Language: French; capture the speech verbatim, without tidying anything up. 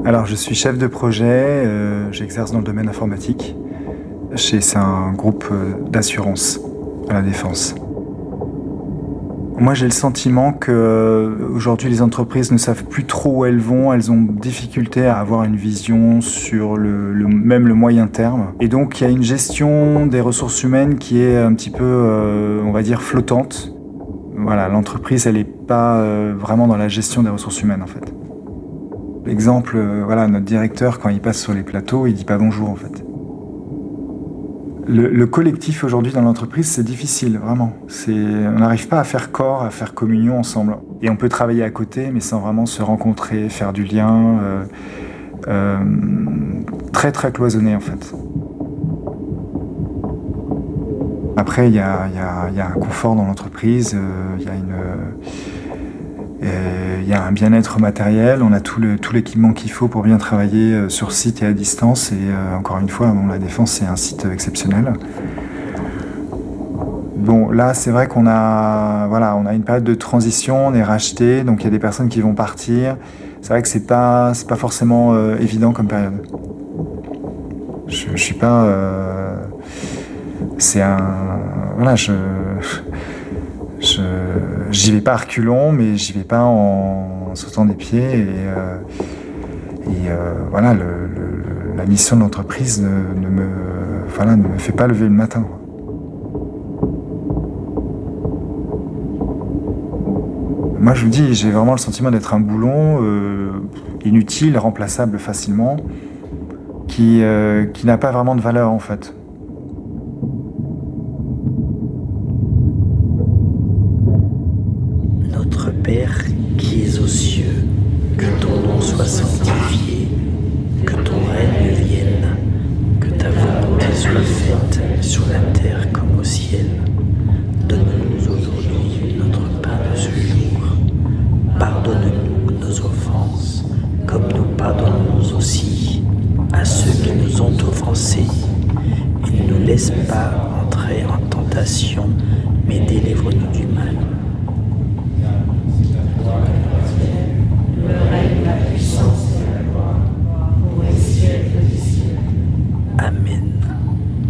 Alors, je suis chef de projet, euh, j'exerce dans le domaine informatique. Chez, c'est un groupe d'assurance à la Défense. Moi, j'ai le sentiment qu'aujourd'hui, les entreprises ne savent plus trop où elles vont. Elles ont difficulté à avoir une vision sur le, le, même le moyen terme. Et donc, il y a une gestion des ressources humaines qui est un petit peu, euh, on va dire, flottante. Voilà, l'entreprise, elle n'est pas euh, vraiment dans la gestion des ressources humaines, en fait. Exemple, euh, voilà, notre directeur, quand il passe sur les plateaux, il dit pas bonjour, en fait. Le, le collectif aujourd'hui dans l'entreprise, c'est difficile, vraiment. C'est, on n'arrive pas à faire corps, à faire communion ensemble. Et on peut travailler à côté, mais sans vraiment se rencontrer, faire du lien. Euh, euh, très, très cloisonné, en fait. Après, il y a, y a, y a un confort dans l'entreprise, il euh, y a une... Il y a un bien-être matériel, on a tout, le, tout l'équipement qu'il faut pour bien travailler sur site et à distance. Et euh, encore une fois, bon, la Défense, c'est un site exceptionnel. Bon, là, c'est vrai qu'on a, voilà, on a une période de transition, on est racheté, donc il y a des personnes qui vont partir. C'est vrai que c'est pas, c'est pas forcément euh, évident comme période. Je, je suis pas... Euh, c'est un... Voilà, je... Je, j'y vais pas à reculons, mais j'y vais pas en, en sautant des pieds. Et, euh, et euh, voilà, le, le, la mission de l'entreprise ne, ne, me, voilà, ne me fait pas lever le matin. Moi, je vous dis, j'ai vraiment le sentiment d'être un boulon euh, inutile, remplaçable facilement, qui, euh, qui n'a pas vraiment de valeur en fait. Notre Père qui es aux cieux, que ton nom soit sanctifié, que ton règne vienne, que ta volonté soit faite sur la terre comme au ciel. Donne-nous aujourd'hui notre pain de ce jour. Pardonne-nous nos offenses, comme nous pardonnons aussi à ceux qui nous ont offensés. Et ne nous laisse pas entrer en tentation, mais délivre-nous du mal.